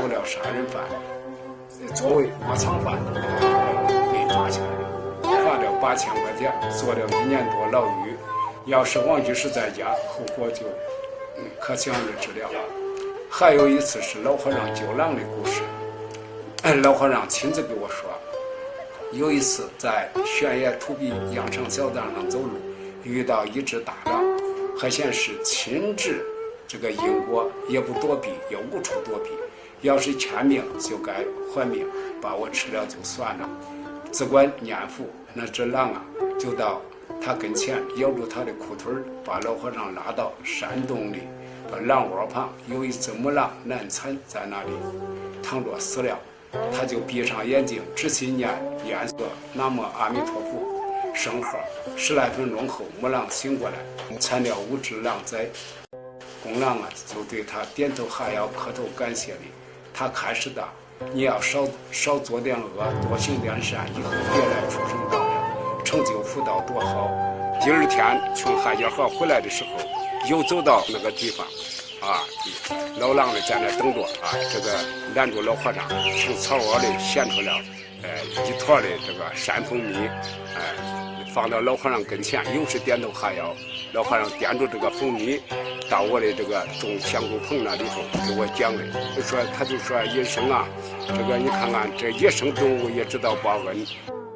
做了杀人犯，作为窝藏犯被抓起来了，罚了8000块钱，坐了1年多牢狱。要是王居士在家，后果就可想而知了。还有一次是老和尚救狼的故事，老和尚亲自给我说，有一次在悬崖土壁羊肠小道上走路，遇到一只大狼，还显示亲治这个因果，也不躲避，也无处躲避。要是欠命就该还命，把我吃了就算了。只管念佛，那只狼啊，就到他跟前咬住他的裤腿，把老和尚拉到山洞里，把狼窝旁有一只母狼难产在那里躺着死了。他就闭上眼睛，仔细念念诵南无阿弥陀佛圣号。10来分钟后，母狼醒过来，产了5只狼崽。公狼啊，就对他点头哈腰，磕头感谢礼。他开始的，你要少做点恶，多行点善，以后别来畜生道了，成就福道多好。第2天从海家河回来的时候，又走到那个地方，老狼呢在那等着这个拦住老和尚，从草窝里衔出了一坨的这个山蜂蜜，放到老和尚跟前，又是点头哈腰。老和尚掂住这个蜂蜜，到我的这个种香菇棚那里头给我讲的，他就说野生啊，这个你看看这野生动物也知道报恩。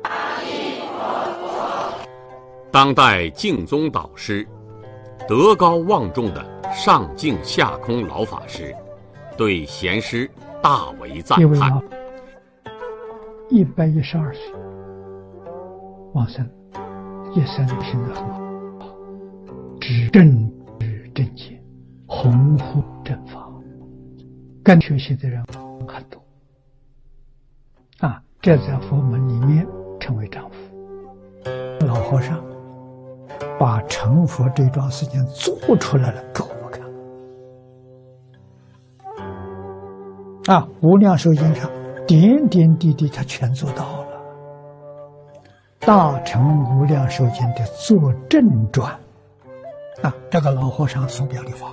当代净宗导师、德高望重的上净下空老法师，对贤师大为赞叹。 112岁往生，一生行得很好，知正知正见，弘护正法，跟学习的人很多这在佛门里面称为丈夫。老和尚把成佛这桩事情做出来了给我们看无量寿经上点点滴滴他全做到了。大乘无量寿经的作证传这个老和尚所表的法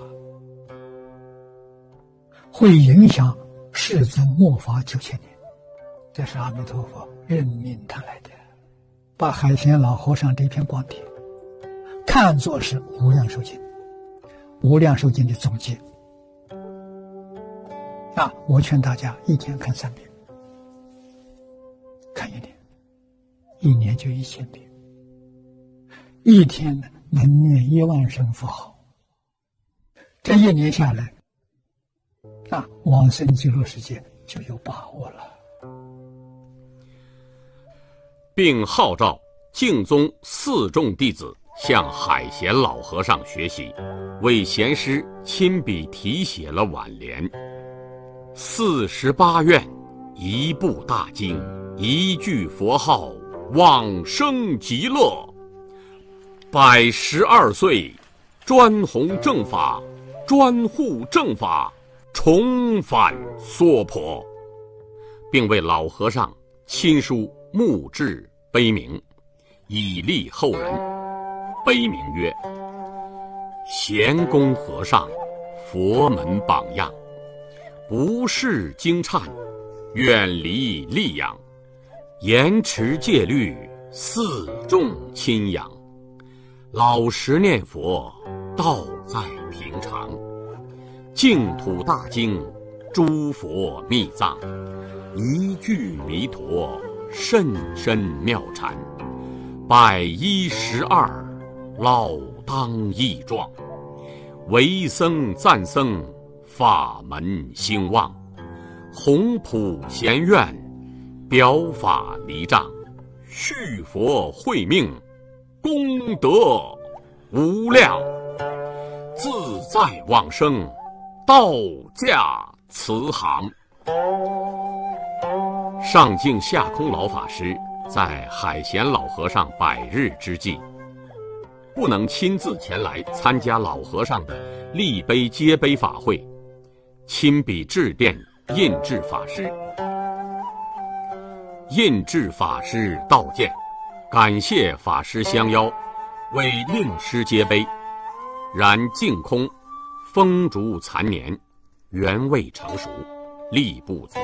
会影响世尊末法9000年，这是阿弥陀佛任命他来的，把海贤老和尚这篇光碟看作是无量寿经，无量寿经的总结我劝大家一天看3遍，看1年，1年就1000遍，一天能念1万声佛号，这1年下来往生极乐世界就有把握了。 并号召净宗4众弟子向海贤老和尚学习，为贤师亲笔题写了挽联：48愿，一部大经，一句佛号，往生极乐。112岁，专弘正法，专护正法，重返娑婆，并为老和尚亲书墓志碑铭，以利后人。碑铭曰：贤公和尚，佛门榜样，不视经忏，远离戾养，严持戒律，四众亲养，老实念佛，道在平常，净土大经，诸佛密藏，一句弥陀，甚深妙禅，112老当益壮，为僧赞僧，法门兴旺，弘普贤愿，表法离障，续佛慧命，功德无量，自在往生，道驾慈航。上净下空老法师在海贤老和尚100日之际，不能亲自前来参加老和尚的立碑接碑法会，亲笔致电印制法师。印制法师道见，感谢法师相邀，为令师接碑，然净空风烛残年，原未成熟， 力不足。